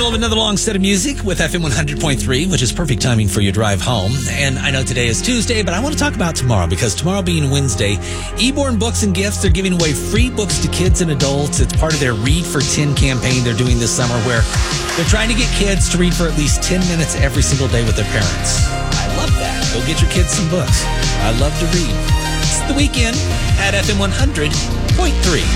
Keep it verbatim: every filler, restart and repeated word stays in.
middle of another long set of music with F M one hundred point three, which is perfect timing for your drive home. And I know today is Tuesday, but I want to talk about tomorrow because tomorrow being Wednesday, Eborn Books and Gifts, they're giving away free books to kids and adults. It's part of their Read for ten campaign they're doing this summer where they're trying to get kids to read for at least ten minutes every single day with their parents. I love that. Go get your kids some books. I love to read. It's the weekend at F M one hundred point three.